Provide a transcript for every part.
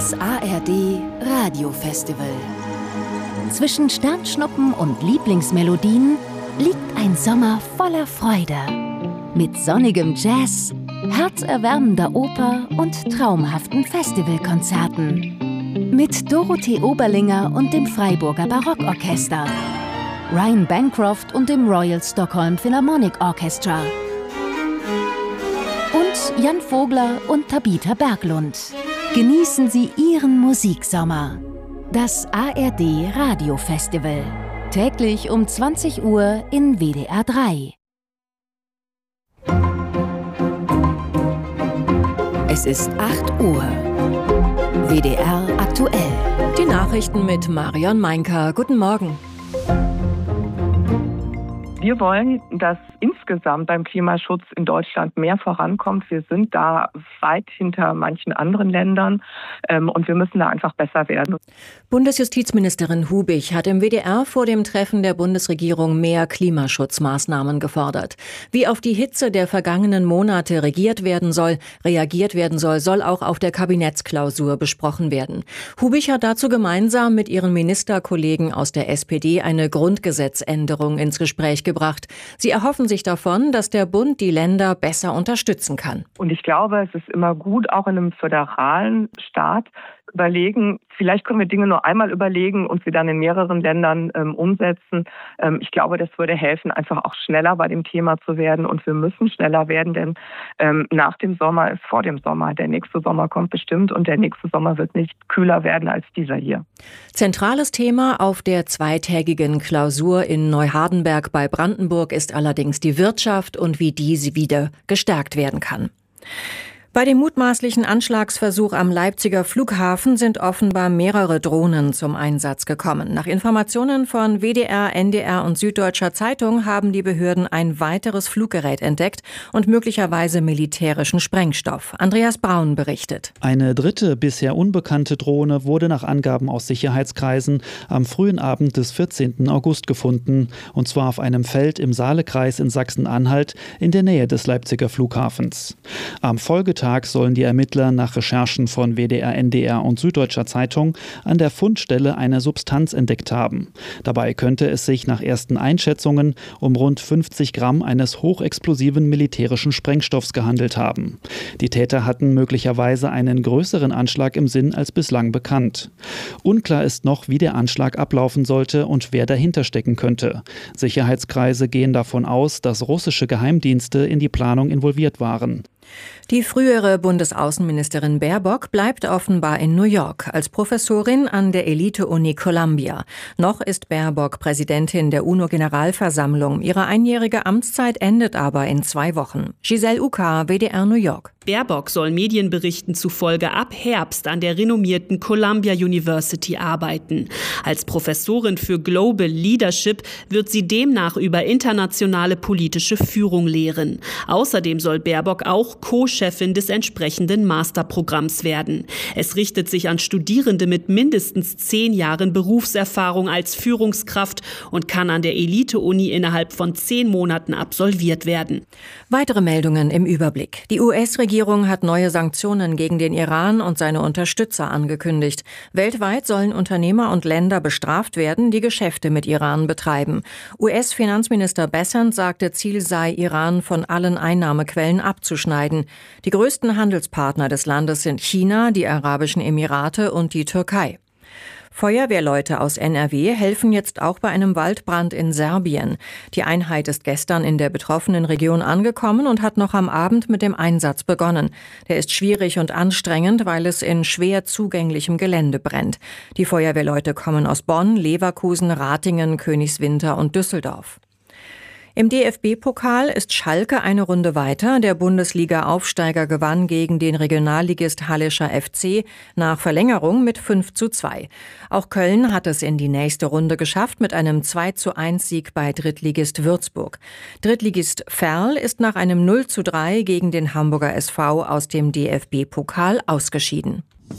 Das ARD Radiofestival. Zwischen Sternschnuppen und Lieblingsmelodien liegt ein Sommer voller Freude. Mit sonnigem Jazz, herzerwärmender Oper und traumhaften Festivalkonzerten. Mit Dorothee Oberlinger und dem Freiburger Barockorchester, Ryan Bancroft und dem Royal Stockholm Philharmonic Orchestra und Jan Vogler und Tabitha Berglund. Genießen Sie Ihren Musiksommer. Das ARD Radiofestival. Täglich um 20 Uhr in WDR 3. Es ist 8 Uhr. WDR aktuell. Die Nachrichten mit Marion Meinker. Guten Morgen. Wir wollen, dass insgesamt beim Klimaschutz in Deutschland mehr vorankommt. Wir sind da weit hinter manchen anderen Ländern und wir müssen da einfach besser werden. Bundesjustizministerin Hubich hat im WDR vor dem Treffen der Bundesregierung mehr Klimaschutzmaßnahmen gefordert. Wie auf die Hitze der vergangenen Monate reagiert werden soll, soll auch auf der Kabinettsklausur besprochen werden. Hubich hat dazu gemeinsam mit ihren Ministerkollegen aus der SPD eine Grundgesetzänderung ins Gespräch gebracht. Sie erhoffen sich davon, dass der Bund die Länder besser unterstützen kann. Und ich glaube, es ist immer gut, auch in einem föderalen Staat überlegen, vielleicht können wir Dinge nur einmal überlegen und sie dann in mehreren Ländern umsetzen. Ich glaube, das würde helfen, einfach auch schneller bei dem Thema zu werden. Und wir müssen schneller werden, denn nach dem Sommer ist vor dem Sommer. Der nächste Sommer kommt bestimmt und der nächste Sommer wird nicht kühler werden als dieser hier. Zentrales Thema auf der zweitägigen Klausur in Neuhardenberg bei Brandenburg ist allerdings die Wirtschaft und wie diese wieder gestärkt werden kann. Bei dem mutmaßlichen Anschlagsversuch am Leipziger Flughafen sind offenbar mehrere Drohnen zum Einsatz gekommen. Nach Informationen von WDR, NDR und Süddeutscher Zeitung haben die Behörden ein weiteres Fluggerät entdeckt und möglicherweise militärischen Sprengstoff. Andreas Braun berichtet. Eine dritte, bisher unbekannte Drohne wurde nach Angaben aus Sicherheitskreisen am frühen Abend des 14. August gefunden, und zwar auf einem Feld im Saalekreis in Sachsen-Anhalt in der Nähe des Leipziger Flughafens. Am Folgetag sollen die Ermittler nach Recherchen von WDR, NDR und Süddeutscher Zeitung an der Fundstelle eine Substanz entdeckt haben. Dabei könnte es sich nach ersten Einschätzungen um rund 50 Gramm eines hochexplosiven militärischen Sprengstoffs gehandelt haben. Die Täter hatten möglicherweise einen größeren Anschlag im Sinn als bislang bekannt. Unklar ist noch, wie der Anschlag ablaufen sollte und wer dahinter stecken könnte. Sicherheitskreise gehen davon aus, dass russische Geheimdienste in die Planung involviert waren. Die frühere Bundesaußenministerin Baerbock bleibt offenbar in New York als Professorin an der Elite-Uni Columbia. Noch ist Baerbock Präsidentin der UNO-Generalversammlung. Ihre einjährige Amtszeit endet aber in 2 Wochen. Giselle Uka, WDR New York. Baerbock soll Medienberichten zufolge ab Herbst an der renommierten Columbia University arbeiten. Als Professorin für Global Leadership wird sie demnach über internationale politische Führung lehren. Außerdem soll Baerbock auch Co-Chefin des entsprechenden Masterprogramms werden. Es richtet sich an Studierende mit mindestens 10 Jahren Berufserfahrung als Führungskraft und kann an der Elite-Uni innerhalb von 10 Monaten absolviert werden. Weitere Meldungen im Überblick. Die US-Regierung hat neue Sanktionen gegen den Iran und seine Unterstützer angekündigt. Weltweit sollen Unternehmer und Länder bestraft werden, die Geschäfte mit Iran betreiben. US-Finanzminister Bessent sagte, Ziel sei, Iran von allen Einnahmequellen abzuschneiden. Die größten Handelspartner des Landes sind China, die Arabischen Emirate und die Türkei. Feuerwehrleute aus NRW helfen jetzt auch bei einem Waldbrand in Serbien. Die Einheit ist gestern in der betroffenen Region angekommen und hat noch am Abend mit dem Einsatz begonnen. Der ist schwierig und anstrengend, weil es in schwer zugänglichem Gelände brennt. Die Feuerwehrleute kommen aus Bonn, Leverkusen, Ratingen, Königswinter und Düsseldorf. Im DFB-Pokal ist Schalke eine Runde weiter. Der Bundesliga-Aufsteiger gewann gegen den Regionalligist Hallischer FC nach Verlängerung mit 5:2. Auch Köln hat es in die nächste Runde geschafft mit einem 2:1-Sieg bei Drittligist Würzburg. Drittligist Verl ist nach einem 0:3 gegen den Hamburger SV aus dem DFB-Pokal ausgeschieden.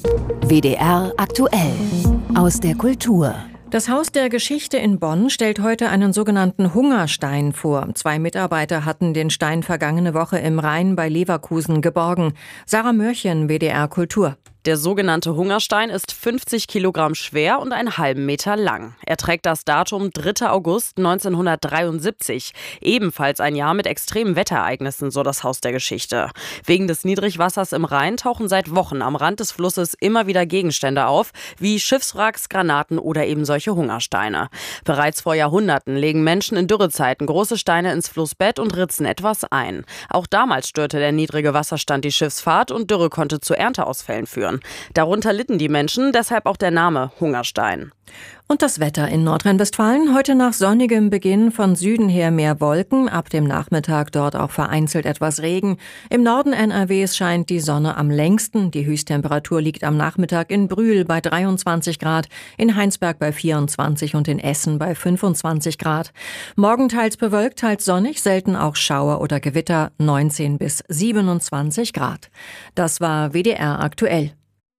WDR aktuell aus der Kultur. Das Haus der Geschichte in Bonn stellt heute einen sogenannten Hungerstein vor. 2 Mitarbeiter hatten den Stein vergangene Woche im Rhein bei Leverkusen geborgen. Sarah Mörchen, WDR Kultur. Der sogenannte Hungerstein ist 50 Kilogramm schwer und einen halben Meter lang. Er trägt das Datum 3. August 1973. Ebenfalls ein Jahr mit extremen Wetterereignissen, so das Haus der Geschichte. Wegen des Niedrigwassers im Rhein tauchen seit Wochen am Rand des Flusses immer wieder Gegenstände auf, wie Schiffswracks, Granaten oder eben solche Hungersteine. Bereits vor Jahrhunderten legen Menschen in Dürrezeiten große Steine ins Flussbett und ritzen etwas ein. Auch damals störte der niedrige Wasserstand die Schiffsfahrt und Dürre konnte zu Ernteausfällen führen. Darunter litten die Menschen, deshalb auch der Name Hungerstein. Und das Wetter in Nordrhein-Westfalen. Heute nach sonnigem Beginn von Süden her mehr Wolken. Ab dem Nachmittag dort auch vereinzelt etwas Regen. Im Norden NRWs scheint die Sonne am längsten. Die Höchsttemperatur liegt am Nachmittag in Brühl bei 23 Grad, in Heinsberg bei 24 und in Essen bei 25 Grad. Morgen teils bewölkt, teils sonnig, selten auch Schauer oder Gewitter, 19 bis 27 Grad. Das war WDR aktuell.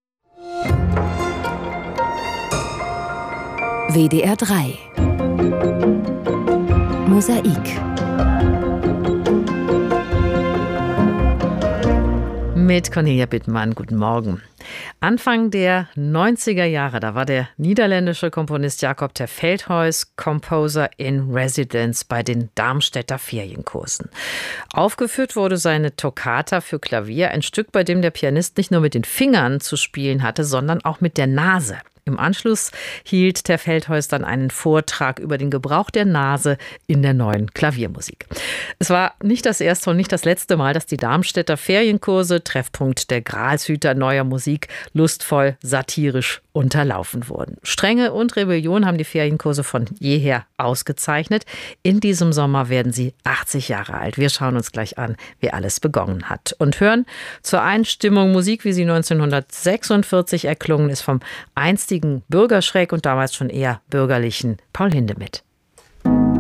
WDR 3 Mosaik mit Cornelia Bittmann. Guten Morgen. Anfang der 90er Jahre, da war der niederländische Komponist Jacob ter Veldhuis Composer in Residence bei den Darmstädter Ferienkursen. Aufgeführt wurde seine Toccata für Klavier, ein Stück, bei dem der Pianist nicht nur mit den Fingern zu spielen hatte, sondern auch mit der Nase. Im Anschluss hielt ter Veldhuis dann einen Vortrag über den Gebrauch der Nase in der neuen Klaviermusik. Es war nicht das erste und nicht das letzte Mal, dass die Darmstädter Ferienkurse, Treffpunkt der Gralshüter neuer Musik, lustvoll, satirisch unterlaufen wurden. Strenge und Rebellion haben die Ferienkurse von jeher ausgezeichnet. In diesem Sommer werden sie 80 Jahre alt. Wir schauen uns gleich an, wie alles begonnen hat. Und hören zur Einstimmung Musik, wie sie 1946 erklungen ist, vom einstigen Bürgerschreck und damals schon eher bürgerlichen Paul Hindemith.